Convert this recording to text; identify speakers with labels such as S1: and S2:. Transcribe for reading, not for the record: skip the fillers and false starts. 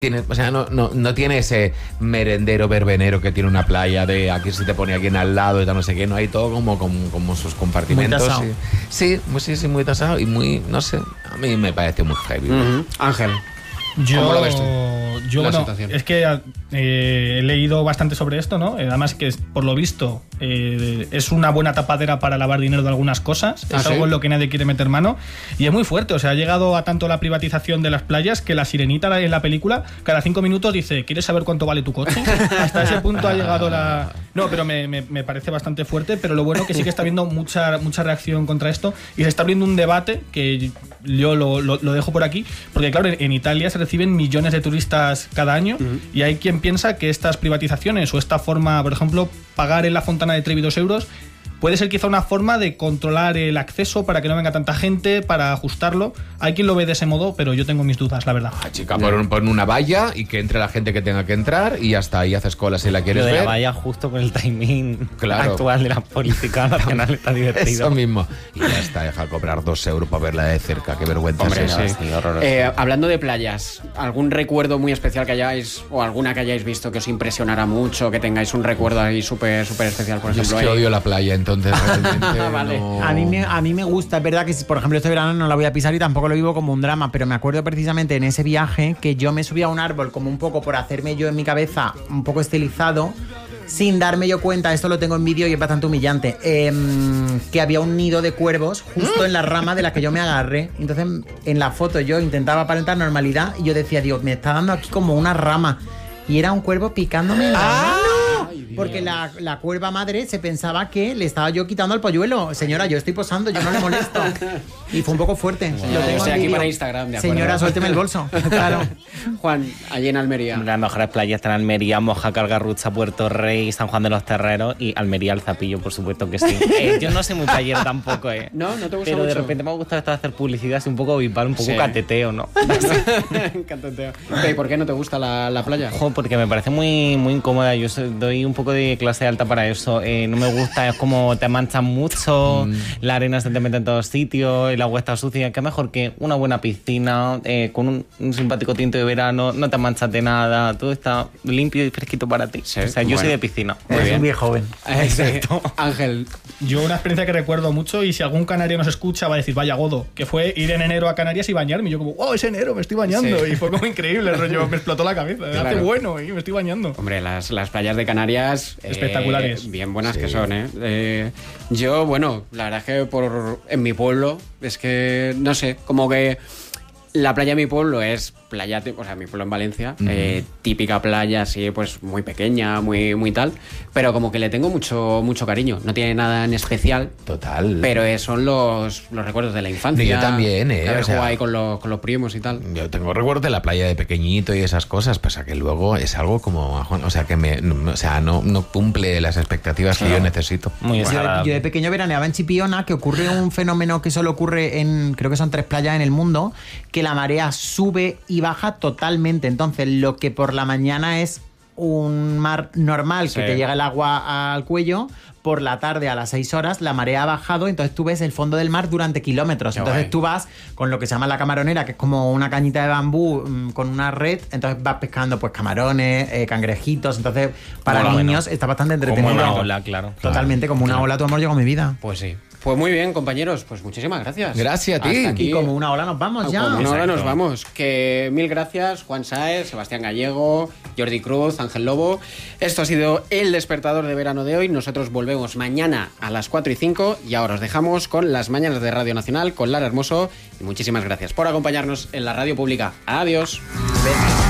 S1: O sea, no tiene ese merendero verbenero que tiene una playa de aquí se te pone alguien al lado y tal, no sé qué, no hay todo como sus compartimentos.
S2: Muy tasado.
S1: Sí, muy tasado y muy, no sé, a mí me parece muy heavy.
S3: Ángel, ¿cómo lo ves tú?
S2: Es que he leído bastante sobre esto, ¿no? Además que por lo visto es una buena tapadera para lavar dinero de algunas cosas. Es algo en lo que nadie quiere meter mano. Y es muy fuerte, o sea, ha llegado a tanto la privatización de las playas que la sirenita en la película cada 5 minutos dice, ¿quieres saber cuánto vale tu coche? Hasta ese punto ha llegado la... No, pero me parece bastante fuerte, pero lo bueno que sí que está habiendo mucha reacción contra esto y se está abriendo un debate que yo lo dejo por aquí, porque claro, en Italia se reciben millones de turistas cada año y hay quien piensa que estas privatizaciones o esta forma, por ejemplo, pagar en la Fontana de Trevi 2 euros puede ser quizá una forma de controlar el acceso para que no venga tanta gente, para ajustarlo. Hay quien lo ve de ese modo, pero yo tengo mis dudas, la verdad.
S1: Chica, pon una valla y que entre la gente que tenga que entrar y ya está, y haces cola si la quieres ver.
S4: Lo de la valla justo con el timing actual de la política nacional está divertido.
S1: Eso mismo. Y ya está, deja cobrar 2 euros para verla de cerca, qué vergüenza.
S3: Hombre,
S1: es eso.
S3: Hablando de playas, ¿algún recuerdo muy especial que hayáis, o alguna que hayáis visto que os impresionara mucho, que tengáis un recuerdo ahí súper especial, por ejemplo?
S1: Yo es que odio la playa, entonces realmente
S3: Vale.
S1: no...
S2: A mí me gusta, es verdad que por ejemplo este verano no la voy a pisar y tampoco lo vivo como un drama, pero me acuerdo precisamente en ese viaje que yo me subí a un árbol como un poco por hacerme yo en mi cabeza un poco estilizado, sin darme yo cuenta, esto lo tengo en vídeo y es bastante humillante, que había un nido de cuervos justo en la rama de la que yo me agarré. Entonces en la foto yo intentaba aparentar normalidad y yo decía, Dios, me está dando aquí como una rama y era un cuervo picándome en la mano. Porque la cuerva madre se pensaba que le estaba yo quitando el polluelo. Señora, yo estoy posando, yo no le molesto. Y fue un poco fuerte.
S3: Lo tengo estoy aquí para Instagram, de acuerdo.
S2: Señora, suélteme el bolso. Claro.
S3: Juan, allí en Almería.
S4: Las mejores playas están Almería, Mojácar, Garrucha, Puerto Rey, San Juan de los Terreros y Almería al Zapillo, por supuesto que sí. Yo no soy muy playero tampoco,
S3: No te gusta
S4: pero
S3: mucho.
S4: De repente me ha gustado esto de hacer publicidad, así un poco vipal, un poco cateteo, ¿no?
S3: Cateteo. ¿Y por qué no te gusta la playa?
S4: Porque me parece muy incómoda. Yo doy un poco de clase alta para eso. No me gusta, es como te manchan mucho, la arena se te mete en todos sitios, el agua está sucia. Qué mejor que una buena piscina, con un simpático tinto de verano, no te manchas de nada, todo está limpio y fresquito para ti.
S3: Sí,
S4: o sea, yo soy de piscina.
S2: Es un viejo joven.
S3: Exacto. Ángel.
S2: Yo una experiencia que recuerdo mucho y si algún canario nos escucha va a decir, vaya godo, que fue ir en enero a Canarias y bañarme. Y yo como, oh, es enero, me estoy bañando. Y fue como increíble el rollo, me explotó la cabeza.
S3: Claro.
S2: Hace bueno y me estoy bañando.
S3: Hombre, las playas de Canarias...
S2: espectaculares.
S3: Bien buenas que son, yo, bueno, la verdad es que en mi pueblo, es que, no sé, como que la playa de mi pueblo es playa, o sea, mi pueblo en Valencia, típica playa así, pues muy pequeña, muy tal, pero como que le tengo mucho cariño. No tiene nada en especial.
S1: Total.
S3: Pero son los recuerdos de la infancia.
S1: Yo también,
S3: haber jugado ahí con los primos y tal.
S1: Yo tengo recuerdos de la playa de pequeñito y esas cosas, pasa que luego es algo como, o sea, que no cumple las expectativas que yo necesito.
S4: Muy
S2: Yo de pequeño veraneaba en Chipiona, que ocurre un fenómeno que solo ocurre en, creo que son 3 playas en el mundo, que la marea sube y baja totalmente. Entonces, lo que por la mañana es un mar normal, que te llega el agua al cuello, por la tarde a las 6 horas la marea ha bajado, entonces tú ves el fondo del mar durante kilómetros. Entonces tú vas con lo que se llama la camaronera, que es como una cañita de bambú con una red, entonces vas pescando pues camarones, cangrejitos, entonces para niños está bastante entretenido.
S4: Como una ola, claro.
S2: Totalmente, como una ola, tu amor llegó a mi vida.
S3: Pues sí. Pues muy bien, compañeros, pues muchísimas gracias.
S1: Gracias a ti.
S3: Hasta aquí.
S2: Y como una ola nos vamos ya.
S3: Como una hora nos vamos. Que mil gracias, Juan Sáez, Sebastián Gallego, Jordi Cruz, Ángel Lobo. Esto ha sido el despertador de verano de hoy. Nosotros volvemos mañana a las 4:05 y ahora os dejamos con las mañanas de Radio Nacional con Lara Hermoso. Y muchísimas gracias por acompañarnos en la radio pública. Adiós.